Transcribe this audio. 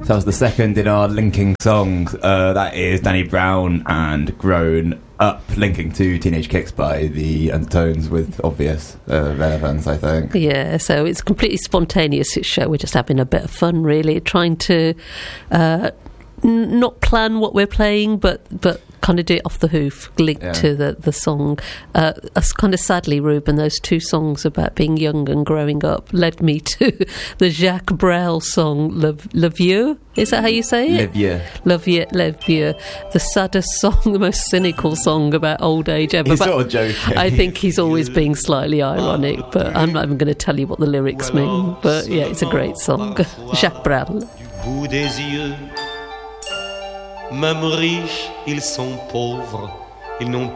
that was the second in our linking songs. That is Danny Brown and Grown Up, linking to Teenage Kicks by the Undertones with obvious relevance, I think. Yeah, so it's a completely spontaneous show. We're just having a bit of fun, really, trying to not plan what we're playing, but kind of do it off the hoof, linked to the song. Kind of sadly, Ruben, those two songs about being young and growing up led me to the Jacques Brel song Le Vieux. Is that how you say it? Le Vieux. The saddest song, the most cynical song about old age ever. He's sort of joking. I think he's always being slightly ironic, but I'm not even going to tell you what the lyrics mean. But yeah, it's a great song. Jacques Brel. Même riches, ils sont pauvres, ils n'ont